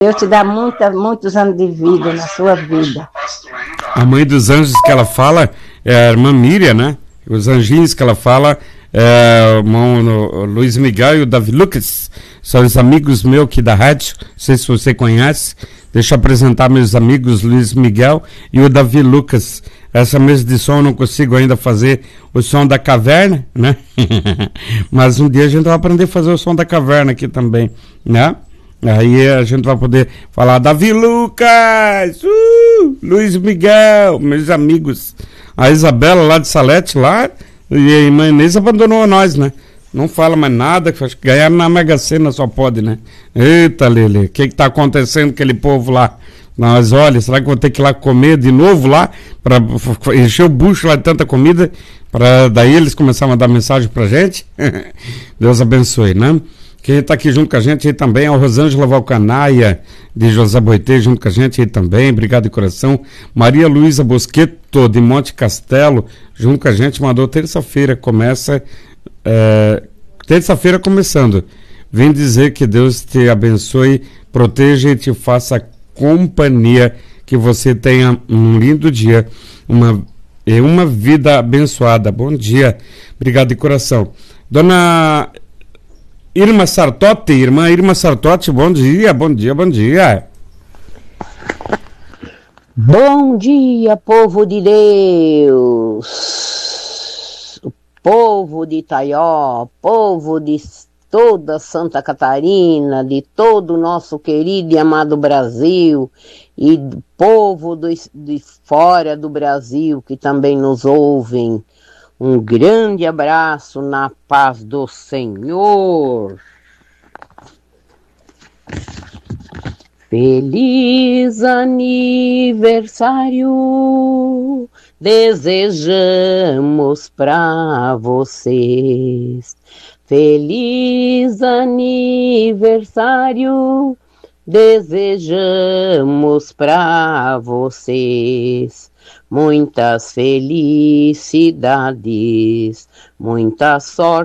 Deus te dá muitos anos de vida na sua vida. A mãe dos anjos que ela fala é a irmã Miriam, né? Os anjinhos que ela fala é o irmão Luiz Miguel e o Davi Lucas. São os amigos meus aqui da rádio. Não sei se você conhece. Deixa eu apresentar meus amigos Luiz Miguel e o Davi Lucas. Essa mesa de som eu não consigo ainda fazer o som da caverna, né? Mas um dia a gente vai aprender a fazer o som da caverna aqui também, né? Aí a gente vai poder falar Davi Lucas, Luiz Miguel, meus amigos. A Isabela lá de Salete, lá, e a irmã Inês abandonou nós, né? Não fala mais nada, acho que ganhar na Mega Sena só pode, né? Eita, Lele, o que tá acontecendo com aquele povo lá? Mas olha, será que vou ter que ir lá comer de novo lá, para encher o bucho lá de tanta comida, para daí eles começarem a mandar mensagem pra gente? Deus abençoe, né? Quem está aqui junto com a gente aí também é o Rosângela Valcanaia, de José Boitê, junto com a gente aí também, obrigado de coração. Maria Luísa Bosqueto, de Monte Castelo, junto com a gente, mandou terça-feira, terça-feira começando. Vem dizer que Deus te abençoe, proteja e te faça companhia, que você tenha um lindo dia, uma vida abençoada. Bom dia, obrigado de coração. Dona Irma Sartotti, irmã Irma Sartotti, bom dia, bom dia, bom dia. Bom dia, povo de Deus, o povo de Itaió, povo de toda Santa Catarina, de todo o nosso querido e amado Brasil, e do povo de fora do Brasil que também nos ouvem. Um grande abraço na paz do Senhor. Feliz aniversário desejamos pra vocês. Feliz aniversário desejamos pra vocês. Muitas felicidades, muita sorte.